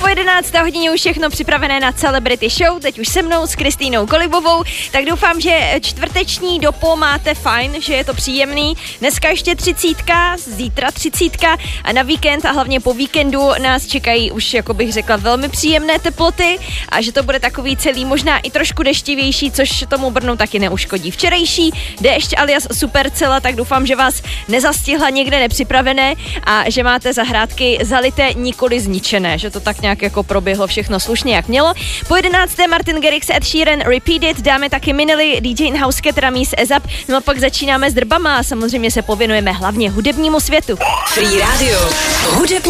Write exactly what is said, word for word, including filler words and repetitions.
jedenácté hodině už všechno připravené na Celebrity Show, teď už se mnou s Kristýnou Kolibovou, tak doufám, že čtvrteční dopo máte fajn, že je to příjemný. Dneska ještě třicítka, zítra třicítka a na víkend a hlavně po víkendu nás čekají už, jako bych řekla, velmi příjemné teploty a že to bude takový celý, možná i trošku deštivější, což tomu Brnu taky neuškodí. Včerejší déšť alias Supercela, tak doufám, že vás nezastihla někde nepřipravené a že máte zahrádky zalité, nikoli zničené, že to tak nějak jako proběhlo všechno slušně, jak mělo. Po jedenácté Martin Garrix, Ed Sheeran, Repeat It, dáme taky Minely, D J In-House, Ketra Meets Ezap, no a pak začínáme s drbama a samozřejmě se pověnujeme hlavně hudebnímu světu. Free Radio. Hudební